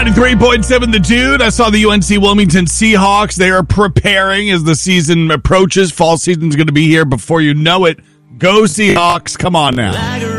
93.7 The Dude. I saw the UNC Wilmington Seahawks. They are preparing as the season approaches. Fall season's going to be here before you know it. Go Seahawks. Come on now.